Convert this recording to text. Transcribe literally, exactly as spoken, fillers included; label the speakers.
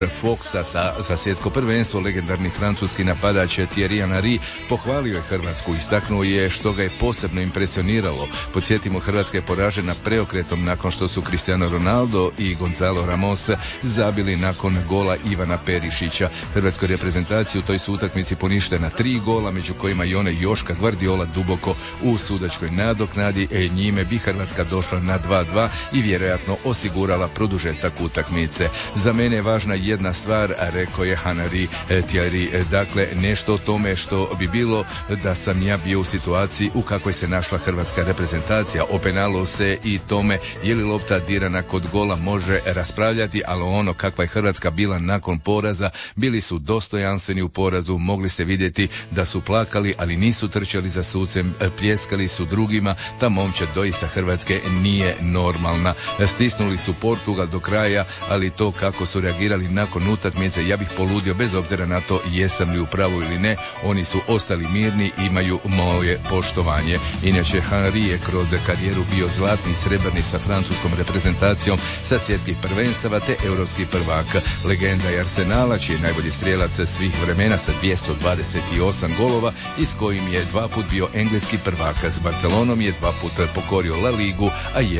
Speaker 1: Foxa sa, sa svjetsko prvenstvo. Legendarni francuski napadač Thierry Henry pohvalio je Hrvatsku, istaknuo je što ga je posebno impresioniralo. Podsjetimo, Hrvatska je poražena preokretom nakon što su Cristiano Ronaldo i Gonzalo Ramos zabili nakon gola Ivana Perišića. Hrvatskoj reprezentaciji u toj su utakmici poništena tri gola, među kojima i one Joška Gvardiola duboko u sudačkoj nadoknadi. E, njime bi Hrvatska došla na dva dva i vjerojatno osigurala produžetak utakmice. Za mene je važna jedna stvar, rekao je Henry Thierry, dakle nešto o tome što bi bilo da sam ja bio u situaciji u kakvoj se našla hrvatska reprezentacija. O penalu se i tome je li lopta dirana kod gola može raspravljati, ali ono kakva je Hrvatska bila nakon poraza, bili su dostojanstveni u porazu, mogli ste vidjeti da su plakali, ali nisu trčali za sucem, pljeskali su drugima. Ta momčad doista Hrvatske nije normalna. Stisnuli su Portugal do kraja, ali to kako su reagirali nakon utakmice, ja bih poludio bez obzira na to jesam li u pravu ili ne. Oni su ostali mirni, imaju moje poštovanje. Inače, Henry je kroz karijeru bio zlatni, srebrni sa francuskom reprezentacijom sa svjetskih prvenstava te europski prvak. Legenda je Arsenala, čiji je najbolji strijelac svih vremena sa dvjesto dvadeset osam golova i s kojim je dva put bio engleski prvak. S Barcelonom je dva put pokorio La Ligu, a je